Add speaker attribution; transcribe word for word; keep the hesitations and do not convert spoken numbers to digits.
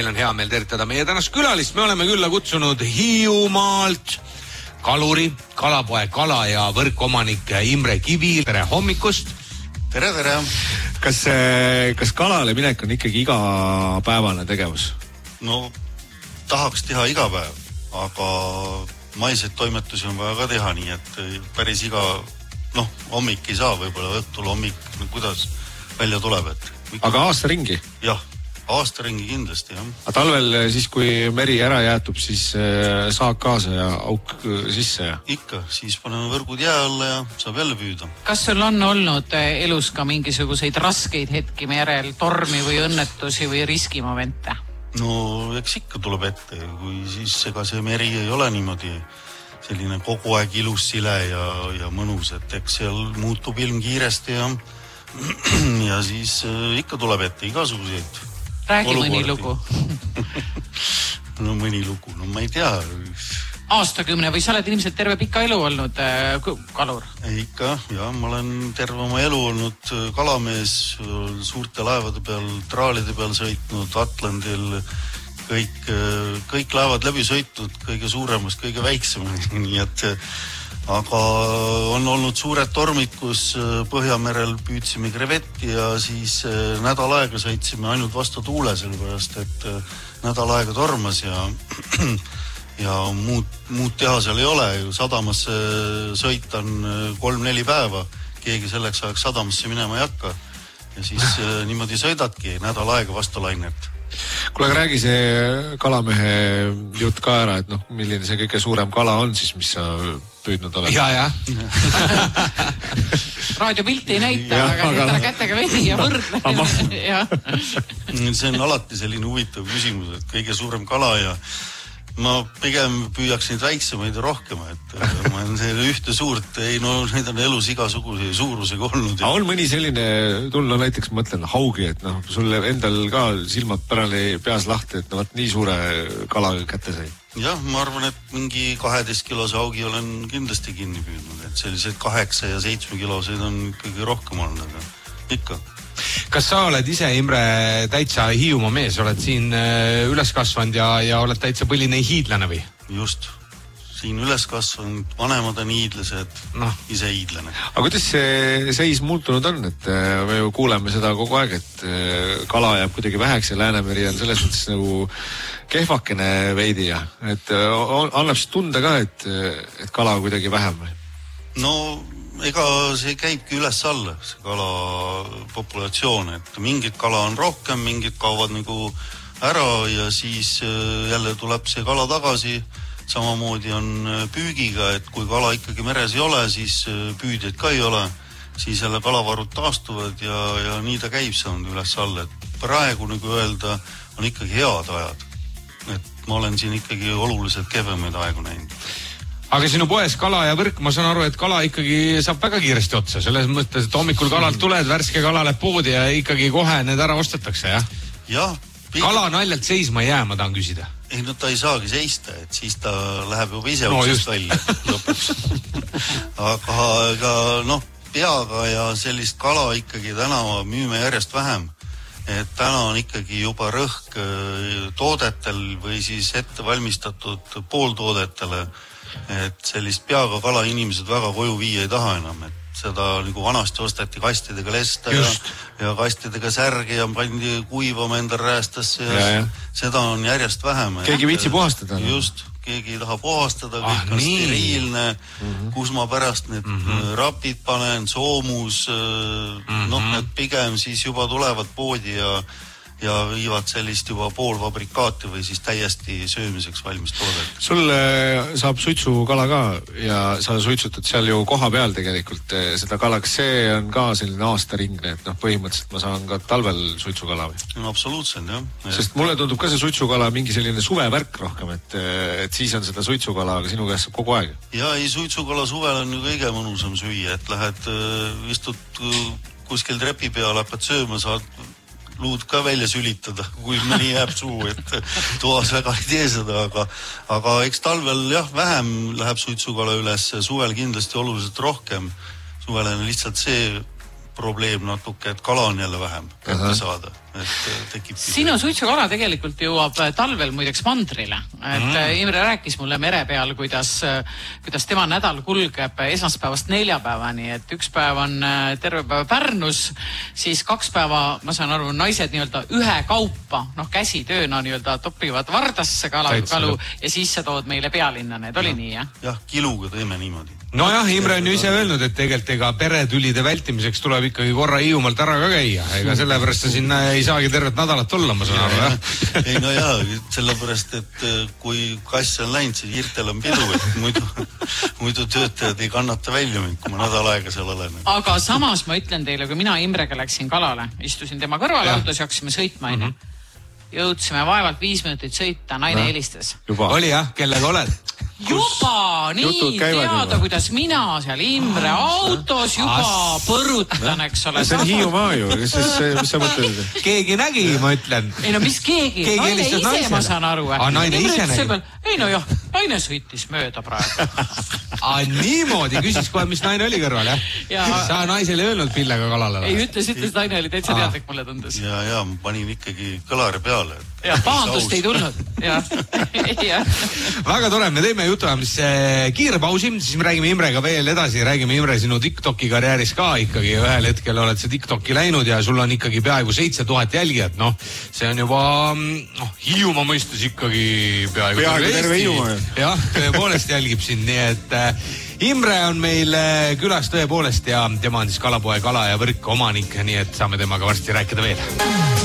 Speaker 1: meil on hea meel tervitada meie tänast külalist. Me oleme külla kutsunud Hiiumaalt kaluri, kalapoe kala ja võrkomanik Imre Kivi. Tere hommikust!
Speaker 2: Tere, tere!
Speaker 3: Kas, kas kalale minek on ikkagi igapäevane tegevus?
Speaker 2: No, tahaks teha iga päev, aga maiseid toimetusi on vaja ka teha, nii et päris iga, noh, hommik ei saa, võib-olla õhtul hommik, no, kuidas välja tuleb, et...
Speaker 3: Aga aasta ringi?
Speaker 2: Jah, aasta ringi kindlasti, jah.
Speaker 3: Aga talvel siis, kui meri ära jäätub, siis saak kaasa ja auk sisse ja?
Speaker 2: Ikka, siis paneme võrgud jää alla ja saab jälle püüda.
Speaker 4: Kas sul on olnud elus ka mingisuguseid raskeid hetki merel, tormi või õnnetusi või riskimomente?
Speaker 2: No, eks ikka tuleb ette, kui siis ega see meri ei ole niimoodi selline kogu aeg ilus sile ja, ja mõnus, et eks seal muutub ilm kiiresti ja, ja siis ikka tuleb ette igasuguseid.
Speaker 4: Räägi olukordi. Mõni lugu.
Speaker 2: No mõni lugu, no ma ei tea.
Speaker 4: Aastakümne või sa oled ilmselt terve pika elu olnud äh, kalur?
Speaker 2: Ikka, jah, ma olen terve oma elu olnud kalamees, suurte laevade peal, traalide peal sõitnud, Atlandil, kõik, kõik laevad läbi sõitnud, kõige suuremast, kõige väiksemast, nii et aga on olnud suured tormid, kus Põhjamerel püüdsime krevetti ja siis nädal aega sõitsime ainult vastu tuule, sellepärast et nädal aega tormas ja ja muud, muud teha seal ei ole. Sadamasse sõit on kolm-neli päeva. Keegi selleks ajaks sadamasse minema ei hakka. Ja siis niimoodi sõidadki nädal aega vastu lainet.
Speaker 3: Kuule, aga räägi see kalamehe jutt ka ära, et noh, milline see kõige suurem kala on siis, mis sa püüdnud oled?
Speaker 1: Ja, ja.
Speaker 4: Raadiopilti ei näita, ja, aga nüüd ära kätega vesi ja võrdle. Ja.
Speaker 2: See on alati selline huvitav küsimus, et kõige suurem kala ja ma pigem püüaks neid väiksemaid ja rohkem, et ma olen selle ühte suurt, ei no neid on elus igasuguse suurusega olnud.
Speaker 3: Ja... on mõni selline, tulla näiteks mõtlen haugi, et noh, sulle endal ka silmad pärale peas lahti, et no vaat nii suure kala kätte sai.
Speaker 2: Jah, ma arvan, et mingi kaheteist kilose haugi olen kindlasti kinni püüdnud, et sellised kaheksa ja seitsme kiloseid on ikkagi rohkem olnud, aga ikka.
Speaker 1: Kas sa oled ise, Imre, täitsa Hiiumaa mees, oled siin üles kasvanud ja, ja oled täitsa põline hiidlane või?
Speaker 2: Just, siin üles kasvanud, vanemad on hiidlased, no. Ise hiidlane.
Speaker 3: Aga kuidas see seis muutunud on, et me ju kuuleme seda kogu aeg, et kala jääb kuidagi väheks ja Läänemeri on selles mõttes nagu kehvakene veidi ja et annab siis tunda ka, et, et kala kuidagi vähem või?
Speaker 2: No... ega see käibki üles alla, see kala populatsioon, et mingid kala on rohkem, mingid kaovad nagu ära ja siis jälle tuleb see kala tagasi. Samamoodi on püügiga, et kui kala ikkagi meres ei ole, siis püüdjaid ka ei ole, siis jälle kalavarud taastuvad ja, ja nii ta käib saanud üles alla. Et praegu nagu öelda on ikkagi head ajad, et ma olen siin ikkagi oluliselt kevemaid aegu näinud.
Speaker 1: Aga sinu poes kala ja võrk, ma saan aru, et kala ikkagi saab väga kiiresti otsa. Selles mõttes, et hommikul kalalt tuled, värske kala läheb poodi ja ikkagi kohe need ära ostetakse, jah?
Speaker 2: Jah.
Speaker 1: Pigem... Kala naljalt seisma ei jää, ma tahan küsida.
Speaker 2: Ei, no ta ei saagi seista, et siis ta läheb juba ise no, otsast välja lõpuks. Aga, aga noh, peaga ja sellist kala ikkagi täna müüme järjest vähem. Et täna on ikkagi juba rõhk toodetel või siis ette valmistatud pooltoodetele, et sellist peaga kala inimesed väga koju viia ei taha enam, et seda nagu vanasti osteti kastidega lesta ja, ja kastidega särgi ja pandi kuivama endal räästasse ja, ja, ja. Seda on järjest vähem.
Speaker 3: Keegi viitsi puhastada?
Speaker 2: Just, keegi ei taha puhastada, kõik ah, on steriilne, mm-hmm. kus ma pärast need mm-hmm. rapid panen, soomus, mm-hmm. noh, need pigem siis juba tulevad poodi ja ja viivad sellist juba poolfabrikaati või siis täiesti söömiseks valmis toodet.
Speaker 3: Sul saab suitsukala ka ja sa suitsutad seal ju koha peal tegelikult seda kala. Kas see on ka selline aastaringne, et noh, põhimõtteliselt ma saan ka talvel suitsukala või?
Speaker 2: No absoluutselt, jah.
Speaker 3: Sest mulle tundub ka see suitsukala mingi selline suvevärk rohkem, et, et siis on seda suitsukala, aga sinu käest saab kogu aeg.
Speaker 2: Ja ei, suitsukala suvel on ju kõige mõnusam süüa, et lähed, istud kuskil trepi peal, hakkad sööma, saad luud ka välja sülitada, kui mõni jääb suu, et toas väga ei tee seda, aga, aga eks talvel jah, vähem läheb suitsukala üles, suvel kindlasti oluliselt rohkem. Suvel on lihtsalt see probleem natuke, et kala on jälle vähem kätte saada. et tekib.
Speaker 4: Sinu suitsukala tegelikult jõuab talvel muideks mandrile. Et mm. Imre rääkis mulle mere peal, kuidas, kuidas tema nädal kulgeb esmaspäevast neljapäevani, et üks päev on terve päeva Pärnus, siis kaks päeva, ma saan aru, naised nii-öelda ühe kaupa, noh käsitööna nii-öelda topivad vardasse kala, kalu ja siis sa tood meile pealinna, need oli ja, nii, jah?
Speaker 2: Jah, kiluga teeme niimoodi.
Speaker 1: Nojah, Imre on ju ise öelnud, et tegelikult ega peretülide vältimiseks tuleb ikkagi korra Hiiumaalt ära ka käia. Ega sellepärast sa sinna ei saagi tervet nädalat olla, ma saan aru, jah?
Speaker 2: Ei, no jaa, sellepärast, et kui kass on läinud, siis hirtel on pidu, et muidu, muidu töötajad ei kannata välja mind, kui ma nädal aega seal olen.
Speaker 4: Aga samas ma ütlen teile, kui mina Imrega läksin kalale, istusin tema kõrval autos ja hakkasime sõitma, mm -hmm. jõudsime vaevalt viis minutit sõita, naine no. helistas.
Speaker 1: Oli jah, kellega oled?
Speaker 4: Juba, nii teada, juba. Kuidas mina seal Imre autos juba As... põrutan, eks ole.
Speaker 3: See on Hiiumaa ju, mis sa mõtled?
Speaker 1: Keegi nägi, ma ütlen.
Speaker 4: Ei no mis keegi? keegi naine ise, naisele. Ma saan aru.
Speaker 1: A, naine Imre ise nägi?
Speaker 4: Ei no jah, naine sõitis mööda praegu.
Speaker 1: A, niimoodi, küsis kohe, mis naine oli kõrval, jah? Ja... Sa naisele ei öelnud pillega kalale?
Speaker 4: Ei, ütles, ütles, naine oli täitsa teadlik, mulle tundus.
Speaker 2: Ja, ja, ma panin ikkagi kõlari peale.
Speaker 4: Ja, pahandust ei tulnud. Ja. Ja.
Speaker 1: Väga tore, me teeme jutuajamis kiire pausi, siis me räägime Imrega veel edasi, räägime Imre sinu TikToki karjääris ka ikkagi. Ühel hetkel oled sa TikToki läinud ja sul on ikkagi peaaegu seitse tuhat jälgijat. Noh, see on juba noh, Hiiumaa mõistes ikkagi peaaegu,
Speaker 3: peaaegu terve Hiiumaa.
Speaker 1: Jah, tõepoolest jälgib sind, nii et äh, Imre on meil külas tõepoolest ja tema on siis Kalapoe kala ja võrk omanik, nii et saame temaga varsti rääkida veel.